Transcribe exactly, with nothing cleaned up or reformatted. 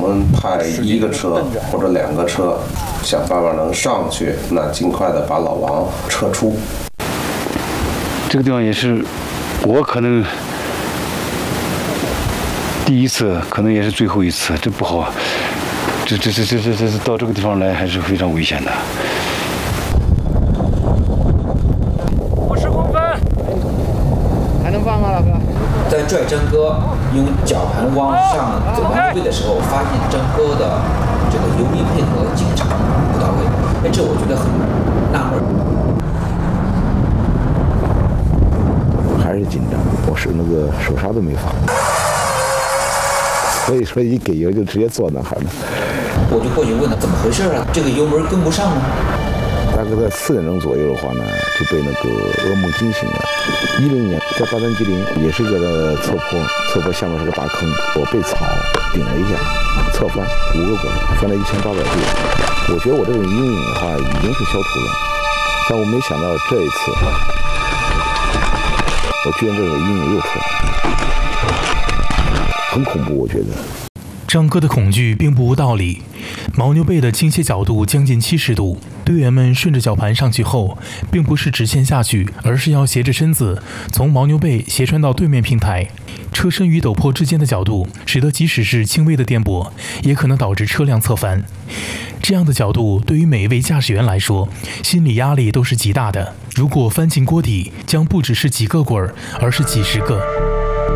们派一个车或者两个车，想办法能上去，那尽快的把老王撤出。 这个地方也是我可能第一次，可能也是最后一次，这不好。这这这这这这到这个地方来还是非常危险的。 五十公分，还能放吗，老哥？ 在拽张哥用绞盘往上走完路背的时候，发现张哥的这个油力配合经常不到位，哎，这我觉得很纳闷。 还是紧张，我是那个手刹都没放，所以说一给油就直接坐那儿了。 我就过去问他怎么回事啊？这个油门跟不上呢？ 大概在四点钟左右的话呢，就被那个噩梦惊醒了。一零年在大山吉林也是个侧坡，侧坡下面是个大坑，我被草顶了一下，侧翻五个滚，翻了一千八百度。我觉得我这种阴影的话已经是消除了，但我没想到这一次，我居然这种阴影又出来，很恐怖，我觉得。 张哥的恐惧并不无道理，牦牛背的倾斜角度将近七十度，队员们顺着绞盘上去后，并不是直线下去，而是要斜着身子从牦牛背斜穿到对面平台。车身与陡坡之间的角度，使得即使是轻微的颠簸，也可能导致车辆侧翻。这样的角度对于每一位驾驶员来说，心理压力都是极大的。如果翻进锅底，将不只是几个滚儿，而是几十个。